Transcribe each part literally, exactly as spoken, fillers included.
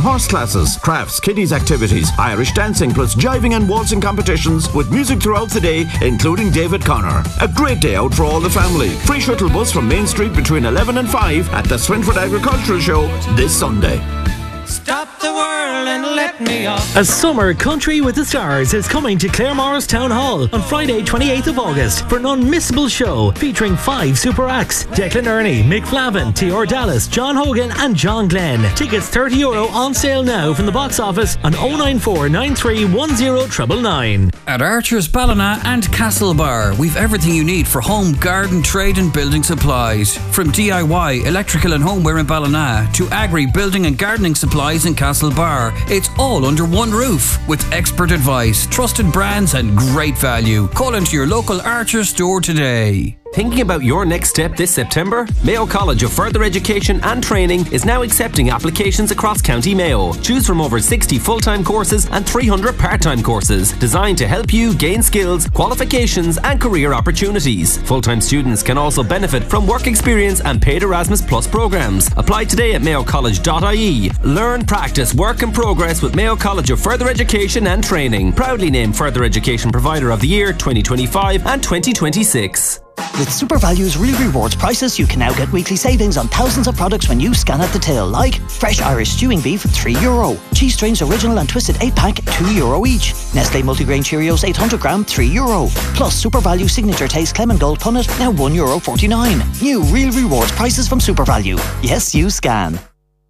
horse classes, crafts, kiddies activities, Irish dancing plus jiving and waltzing competitions with music throughout the day, including David Connor. A great day out for all the family. Free shuttle bus from Main Street between eleven and five at the Swinford Agricultural Show this Sunday. Stop the world and let me off. A summer country with the stars is coming to Claremorris Town Hall on Friday twenty-eighth of August for an unmissable show featuring five super acts: Declan Ernie, Mick Flavin, T.R. Dallas, John Hogan and John Glenn. Tickets thirty euro on sale now from the box office on oh nine four nine three one oh nine nine nine. At Archer's Ballina and Castlebar, we've everything you need for home, garden, trade and building supplies. From D I Y, electrical and homeware in Ballina to agri, building and gardening supplies in Castlebar. It's all under one roof with expert advice, trusted brands and great value. Call into your local Archer store today. Thinking about your next step this September? Mayo College of Further Education and Training is now accepting applications across County Mayo. Choose from over sixty full-time courses and three hundred part-time courses designed to help you gain skills, qualifications and career opportunities. Full-time students can also benefit from work experience and paid Erasmus Plus programs. Apply today at mayo college dot I E. Learn, practice, work and progress with Mayo College of Further Education and Training. Proudly named Further Education Provider of the Year twenty twenty-five and twenty twenty-six. With SuperValue's Real Rewards prices, you can now get weekly savings on thousands of products when you scan at the till, like fresh Irish stewing beef at three euro, Cheese Strains Original and Twisted eight pack two euro each, Nestle Multigrain Cheerios eight hundred gram three euro, plus SuperValue Signature Taste Clement Gold Punnet now one euro forty-nine. New Real Rewards prices from SuperValue. Yes, you scan.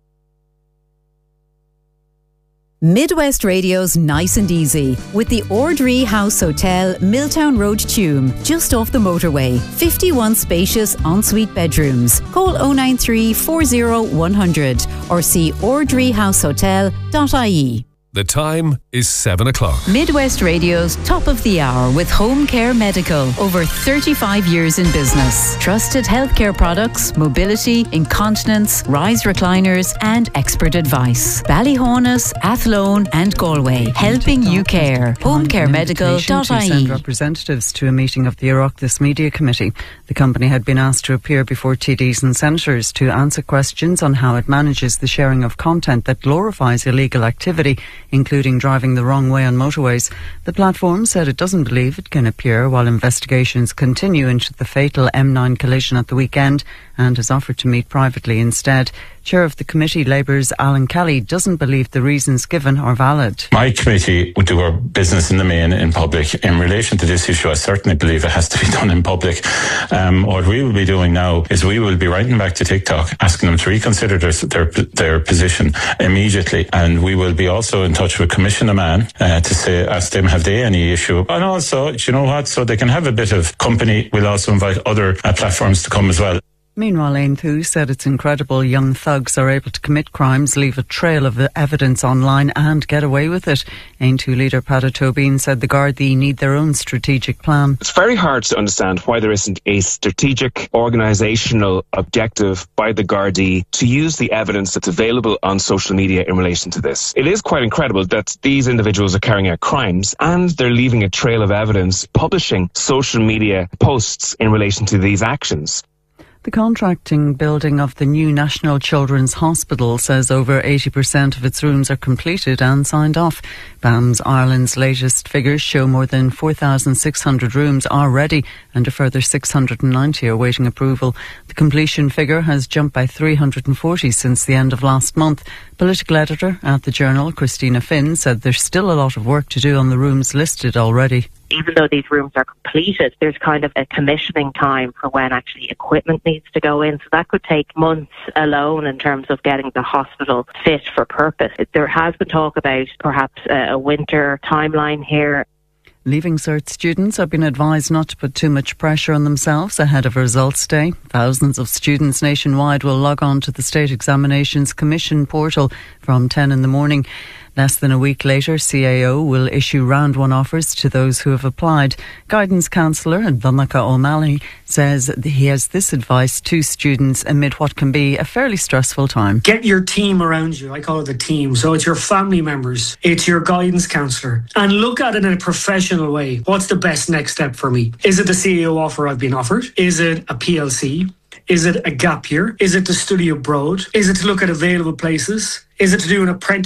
Midwest Radio's Nice and Easy with the Ordree House Hotel, Milltown Road, Tuam, just off the motorway. fifty-one spacious ensuite bedrooms. Call oh nine three four oh one hundred or see ordree house hotel dot I E. The time is seven o'clock. Midwest Radio's Top of the Hour with Home Care Medical. Over thirty-five years in business. Trusted healthcare products, mobility, incontinence, rise recliners and expert advice. Ballyhonus, Athlone and Galway. Helping you care. home care medical dot I E. To send representatives to a meeting of the Oireachtas Media Committee. The company had been asked to appear before T Ds and senators to answer questions on how it manages the sharing of content that glorifies illegal activity, including driving the wrong way on motorways. The platform said it doesn't believe it can appear while investigations continue into the fatal M nine collision at the weekend and has offered to meet privately instead. Chair of the committee, Labour's Alan Kelly, doesn't believe the reasons given are valid. My committee would do our business in the main in public. In relation to this issue, I certainly believe it has to be done in public. Um, what we will be doing now is we will be writing back to TikTok, asking them to reconsider their their, their position immediately, and we will be also in touch with Commissioner Mann uh, to say, ask them have they any issue, and also, you know what, so they can have a bit of company. We'll also invite other uh, platforms to come as well. Meanwhile, Aonthu said it's incredible young thugs are able to commit crimes, leave a trail of evidence online and get away with it. Aonthu leader Peadar Tóibín said the Gardaí need their own strategic plan. It's very hard to understand why there isn't a strategic organisational objective by the Gardaí to use the evidence that's available on social media in relation to this. It is quite incredible that these individuals are carrying out crimes and they're leaving a trail of evidence, publishing social media posts in relation to these actions. The contracting building of the new National Children's Hospital says over eighty percent of its rooms are completed and signed off. B A M S Ireland's latest figures show more than four thousand six hundred rooms are ready and a further six hundred ninety are waiting approval. The completion figure has jumped by three hundred forty since the end of last month. Political editor at the Journal, Christina Finn, said there's still a lot of work to do on the rooms listed already. Even though these rooms are completed, there's kind of a commissioning time for when actually equipment needs to go in. So that could take months alone in terms of getting the hospital fit for purpose. There has been talk about perhaps a winter timeline here. Leaving Cert students have been advised not to put too much pressure on themselves ahead of results day. Thousands of students nationwide will log on to the State Examinations Commission portal from ten in the morning. Less than a week later, C A O will issue round one offers to those who have applied. Guidance counsellor Donnacha O'Malley says that he has this advice to students amid what can be a fairly stressful time. Get your team around you. I call it the team. So it's your family members, it's your guidance counsellor, and look at it in a professional way. What's the best next step for me? Is it the C A O offer I've been offered? Is it a P L C? Is it a gap year? Is it to study abroad? Is it to look at available places? Is it to do an apprenticeship?